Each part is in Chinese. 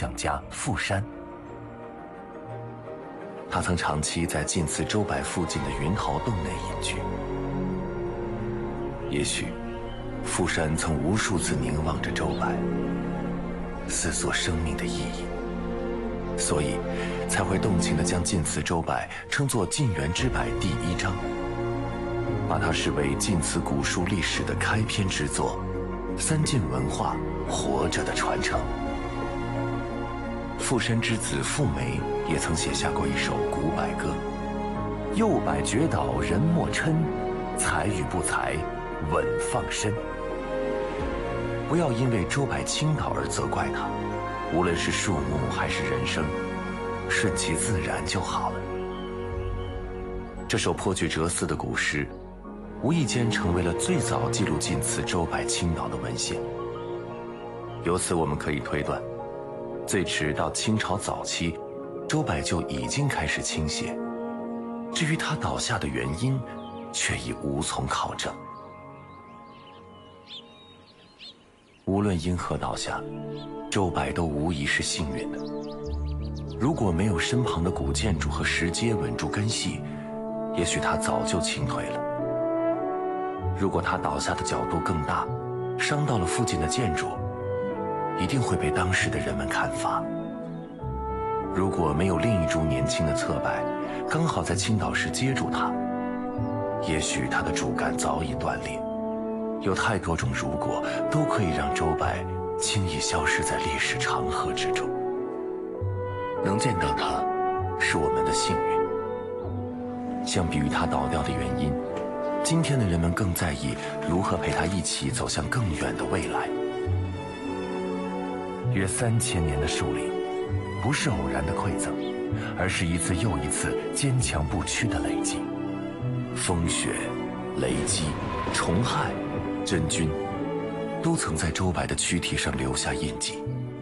象家傅山。他曾长期在晋祠周柏附近的云桃洞内隐居。也许，傅山曾无数次凝望着周柏，思索生命的意义，所以才会动情地将晋祠周柏称作晋元之柏第1章，把它视为晋祠古书历史的开篇之作，三晋文化活着的传承。傅山之子傅梅也曾写下过一首古柏歌：幼柏绝倒人莫嗔，才与不才稳放身。不要因为周柏倾倒而责怪他，无论是树木还是人生，顺其自然就好了。这首颇具哲思的古诗，无意间成为了最早记录晋祠周柏倾倒的文献。由此我们可以推断，最迟到清朝早期，周柏就已经开始倾斜。至于他倒下的原因，却已无从考证。无论因何倒下，周柏都无疑是幸运的。如果没有身旁的古建筑和石阶稳住根系，也许他早就倾颓了。如果他倒下的角度更大，伤到了附近的建筑，一定会被当时的人们看罚。如果没有另一株年轻的侧柏刚好在倾倒时接住它，也许它的主干早已断裂。有太多种如果都可以让周柏轻易消失在历史长河之中。能见到它，是我们的幸运。相比于它倒掉的原因，今天的人们更在意如何陪它一起走向更远的未来。约3000年的树龄，不是偶然的馈赠，而是一次又一次坚强不屈的累积。风雪、雷击、虫害、真菌，都曾在周柏的躯体上留下印记。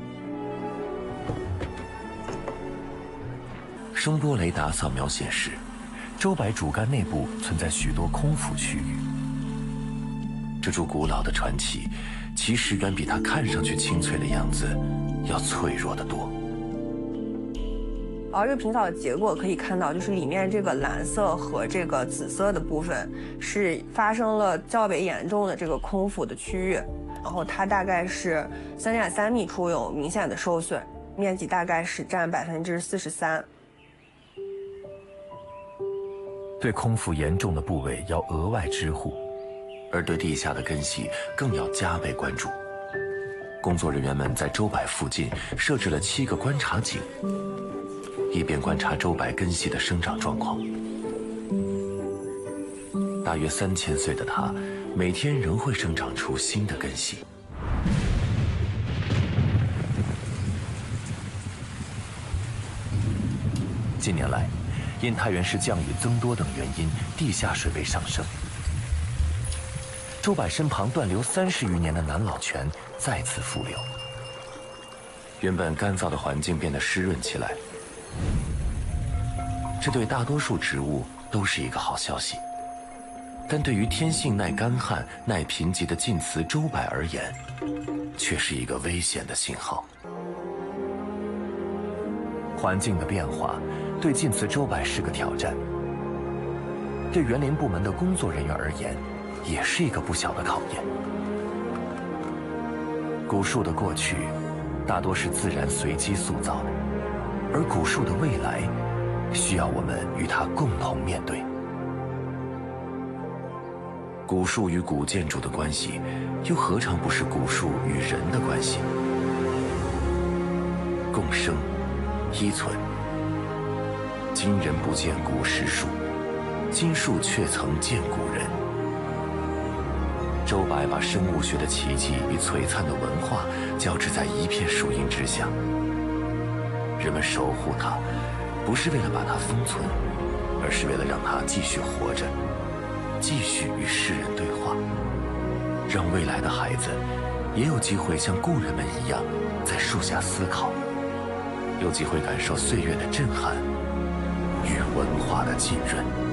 声波雷达扫描显示，周柏主干内部存在许多空腹区域。这株古老的传奇，其实远比它看上去清脆的样子要脆弱得多。 这个平扫的结果可以看到，就是里面这个蓝色和这个紫色的部分是发生了较为严重的这个空腹的区域，然后它大概是3.3米处有明显的受损，面积大概是占43%。 对空腹严重的部位要额外支护，而对地下的根系更要加倍关注。工作人员们在周柏附近设置了7个观察井，以便观察周柏根系的生长状况。大约3000岁的它，每天仍会生长出新的根系。近年来，因太原市降雨增多等原因，地下水位上升。周柏身旁断流30余年的南老泉再次复流，原本干燥的环境变得湿润起来。这对大多数植物都是一个好消息，但对于天性耐干旱、耐贫瘠的晋祠周柏而言，却是一个危险的信号。环境的变化对晋祠周柏是个挑战，对园林部门的工作人员而言，也是一个不小的考验。古树的过去大多是自然随机塑造的，而古树的未来需要我们与它共同面对。古树与古建筑的关系，又何尝不是古树与人的关系？共生，依存。今人不见古时树，今树却曾见古人。周柏把生物学的奇迹与璀璨的文化交织在一片树荫之下。人们守护它，不是为了把它封存，而是为了让它继续活着，继续与世人对话，让未来的孩子也有机会像故人们一样在树下思考，有机会感受岁月的震撼与文化的浸润。